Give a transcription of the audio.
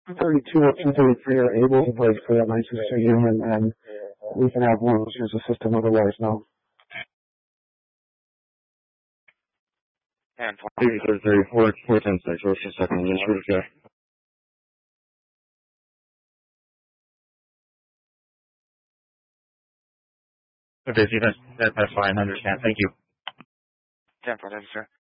232 or 233 are able to break for that 962 unit, and we can have one use the system otherwise now. And 233, 410 6, what's your second unit? Okay. Okay, see, that's fine, I understand. Thank you. 10 4, sir.